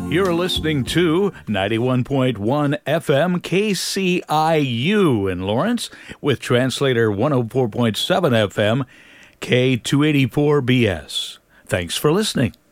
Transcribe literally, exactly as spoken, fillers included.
You're listening to ninety-one point one F M K C I U in Lawrence with translator one oh four point seven F M K two eighty-four B S. Thanks for listening.